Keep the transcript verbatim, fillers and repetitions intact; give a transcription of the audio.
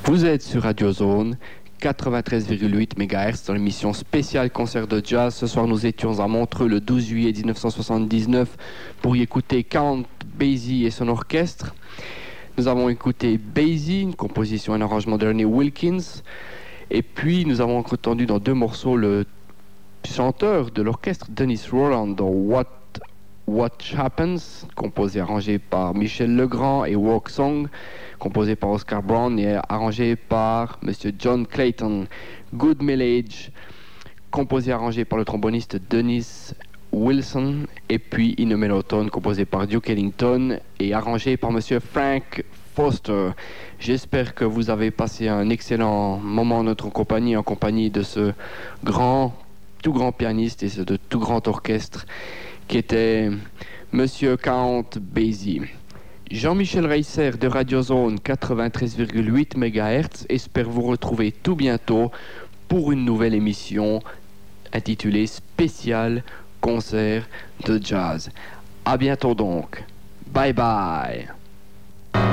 Vous êtes sur Radio Zone quatre-vingt-treize virgule huit mégahertz dans l'émission spéciale concert de jazz. Ce soir, nous étions à Montreux le douze juillet dix-neuf cent soixante-dix-neuf pour y écouter Count Basie et son orchestre. Nous avons écouté Basie, une composition et un arrangement de Ernie Wilkins. Et puis, nous avons entendu dans deux morceaux le chanteur de l'orchestre Dennis Roland dans What What Happens, composé et arrangé par Michel Legrand, et Walk Song, composé par Oscar Brown et arrangé par Monsieur John Clayton. Good Millage, composé et arrangé par le tromboniste Dennis Wilson, et puis In a Monotone, composé par Duke Ellington et arrangé par Monsieur Frank Foster. J'espère que vous avez passé un excellent moment en notre compagnie, en compagnie de ce grand, tout grand pianiste et ce de tout grand orchestre qui était Monsieur Count Basie. Jean-Michel Reisser de Radio Zone quatre-vingt-treize virgule huit mégahertz espère vous retrouver tout bientôt pour une nouvelle émission intitulée Spécial concert de jazz. À bientôt donc. Bye bye.